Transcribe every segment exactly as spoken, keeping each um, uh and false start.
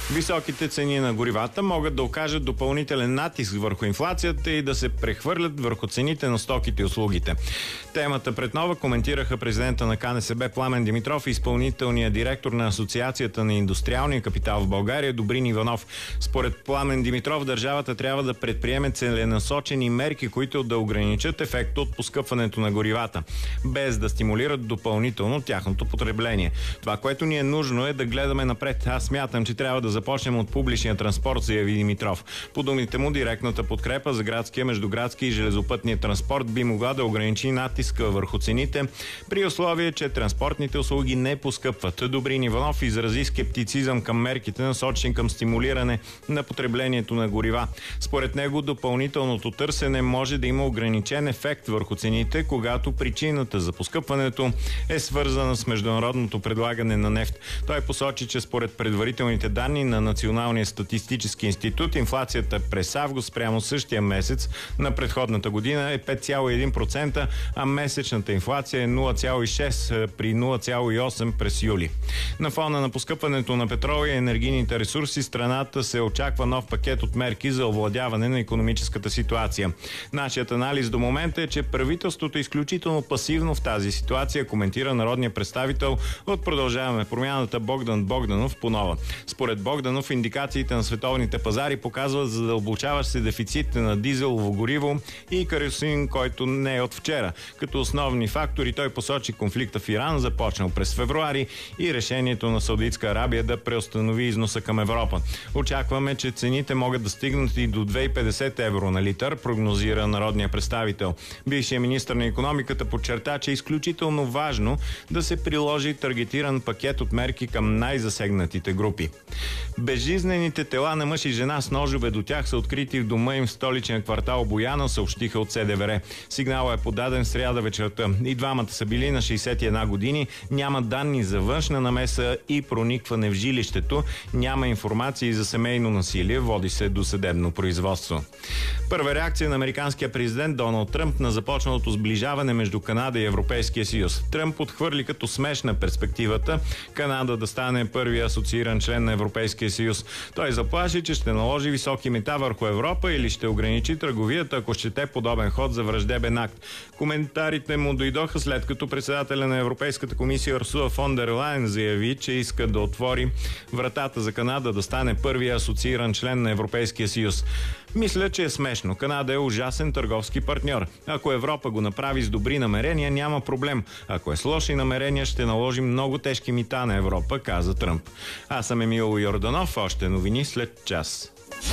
Високите цени на горивата могат да окажат допълнителен натиск върху инфлацията и да се прехвърлят върху цените на стоките и услугите. Темата пред Нова коментираха президента на КНСБ Пламен Димитров и изпълнителният директор на Асоциацията на индустриалния капитал в България Добрин Иванов. Според Пламен Димитров, държавата трябва да предприеме целенасочени мерки, които да ограничат ефекта от поскъпването на горивата, без да стимулират допълнително тяхното потребление. Това, което ни е нужно, е да гледаме напред. Аз смятам, че трябва да започнем от публичния транспорт, заяви Димитров. По думите му, директната подкрепа за градския, междуградски и железопътния транспорт би могла да ограничи натиска върху цените, при условие, че транспортните услуги не поскъпват. Добрин Иванов изрази скептицизъм към мерките, насочени към стимулиране на потреблението на горива. Според него, допълнителното търсене може да има ограничен ефект върху цените, когато причината за поскъпването е свързана с международното предлагане на нефт. Той посочи, че според предварителните данни на Националния статистически институт, инфлацията през август прямо същия месец на предходната година е пет цяло и един процента, а месечната инфлация е нула цяло и шест процента при нула цяло и осем процента през юли. На фона на поскъпването на петрола и енергийните ресурси, страната се очаква нов пакет от мерки за овладяване на икономическата ситуация. Нашият анализ до момента е, че правителството е изключително пасивно в тази ситуация, коментира народният представител от Продължаваме промяната Богдан Богданов по Нова. Според Богданов, индикациите на световните пазари показват задълбочаващ се дефицит на дизелово гориво и керосин, който не е от вчера. Като основни фактори той посочи конфликта в Иран, започнал през февруари, и решението на Саудитска Арабия да преустанови износа към Европа. Очакваме, че цените могат да стигнат и до две хиляди и петдесет евро на литър, прогнозира народния представител. Бившият министър на икономиката подчерта, че е изключително важно да се приложи таргетиран пакет от мерки към най-засегнатите групи. Безжизнените тела на мъж и жена с ножове до тях са открити в дома им в столичен квартал Бояна, съобщиха от СДВР. Сигналът е подаден в сряда вечерта. И двамата са били на шейсет и една години. Няма данни за външна намеса и проникване в жилището. Няма информация и за семейно насилие. Води се до съдебно производство. Първа реакция на американския президент Доналд Тръмп на започналото сближаване между Канада и Европейския съюз. Тръмп отхвърли като смешна перспективата Канада да стане първия асоцииран член на Европейския съюз. Той заплаши, че ще наложи високи мита върху Европа или ще ограничи търговията, ако счете подобен ход за враждебен акт. Коментарите му дойдоха след като председателя на Европейската комисия Урсула фон дер Лайен заяви, че иска да отвори вратата за Канада да стане първия асоцииран член на Европейския съюз. Мисля, че е смешно. Канада е ужасен търговски партньор. Ако Европа го направи с добри намерения, няма проблем. Ако е с лоши намерения, ще наложи много тежки мита на Европа, каза Тръмп. Аз съм Емил Йорданов. Още новини след час.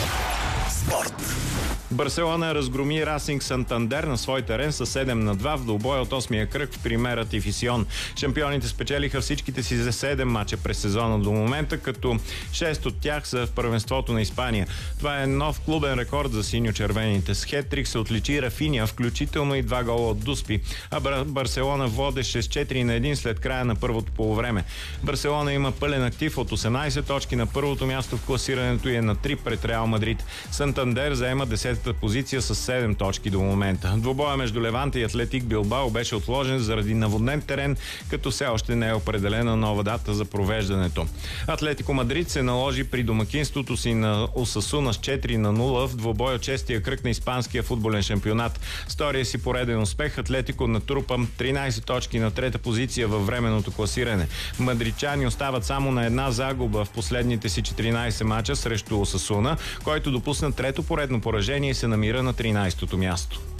Спорт. Барселона разгроми Расинг Сантандер на свой терен с седем на два в двубоя от осмия кръг в Примера Тифисион. Шампионите спечелиха всичките си за седем мача през сезона до момента, като шест от тях са в първенството на Испания. Това е нов клубен рекорд за синьо-червените. С хет-трик се отличи Рафиня, включително и два гола от Дуспи, а Барселона водеше с четири на един след края на първото полувреме. Барселона има пълен актив от осемнайсет точки на първото място в класирането и е на три пред Реал Мадрид. Сантандер заема десета позиция с седем точки до момента. Двубоя между Леванте и Атлетик Билбао беше отложен заради наводнен терен, като все още не е определена нова дата за провеждането. Атлетико Мадрид се наложи при домакинството си на Осасуна с четири на нула в двубоя от шестия кръг на испанския футболен шампионат. Втория си пореден успех Атлетико натрупа тринайсет точки на трета позиция във временното класиране. Мадридчани остават само на една загуба в последните си четиринайсет мача срещу Осасуна, който допусна трето поредно поражение и се намира на тринайсетото място.